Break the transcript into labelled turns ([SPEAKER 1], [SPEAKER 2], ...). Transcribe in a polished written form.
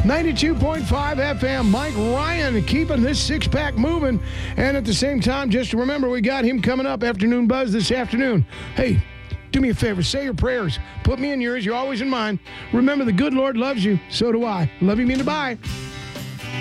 [SPEAKER 1] 92.5 FM. Mike Ryan keeping this six-pack moving. And at the same time, just remember, we got him coming up, Afternoon Buzz this afternoon. Hey, do me a favor. Say your prayers. Put me in yours. You're always in mine. Remember, the good Lord loves you. So do I. Love you, mean to bye.